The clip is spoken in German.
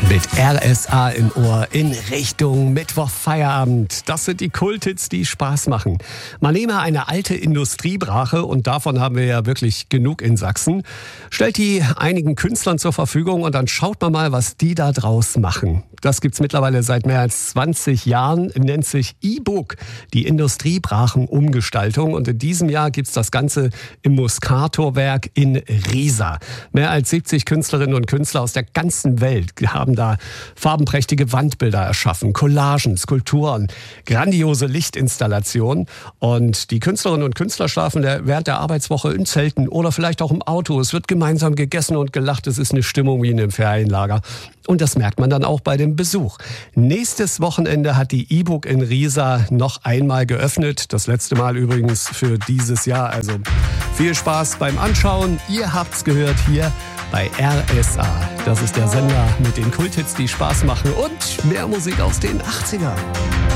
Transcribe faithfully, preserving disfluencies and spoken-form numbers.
Mit R S A im Ohr in Richtung Mittwochfeierabend. Das sind die Kulthits, die Spaß machen. Man nehme eine alte Industriebrache, und davon haben wir ja wirklich genug in Sachsen, stellt die einigen Künstlern zur Verfügung und dann schaut man mal, was die da draus machen. Das gibt's mittlerweile seit mehr als zwanzig Jahren, nennt sich E-Book, die Industriebrachenumgestaltung. Und in diesem Jahr gibt's das Ganze im Muscator-Werk in Riesa. Mehr als siebzig Künstlerinnen und Künstler aus der ganzen Welt haben da farbenprächtige Wandbilder erschaffen, Collagen, Skulpturen, grandiose Lichtinstallationen. Und die Künstlerinnen und Künstler schlafen während der Arbeitswoche in Zelten oder vielleicht auch im Auto. Es wird gemeinsam gegessen und gelacht. Es ist eine Stimmung wie in einem Ferienlager. Und das merkt man dann auch bei dem Besuch. Nächstes Wochenende hat die E-Book in Riesa noch einmal geöffnet. Das letzte Mal übrigens für dieses Jahr. Also viel Spaß beim Anschauen. Ihr habt's gehört hier bei R S A. Das ist der Sender mit den Kulthits, die Spaß machen und mehr Musik aus den achtzigern.